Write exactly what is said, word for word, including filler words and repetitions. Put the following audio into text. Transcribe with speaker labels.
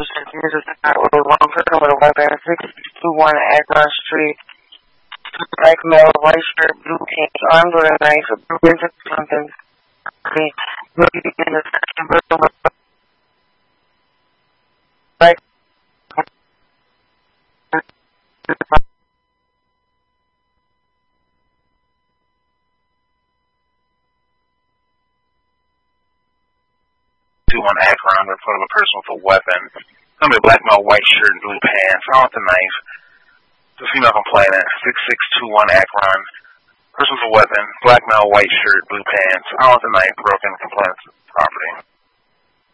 Speaker 1: Here's a spot with one person with a weapon, six two one Akron Street. Black male, white shirt, blue pants, armed with a knife, blue business something. Looking in the second person with black.
Speaker 2: two one Akron, report of a person with a weapon. Somebody black male, white shirt, blue pants, on with a knife. The female complainant, six six two one Akron. Person with a weapon, black male, white shirt, blue pants, on with a knife, broken complainant's property.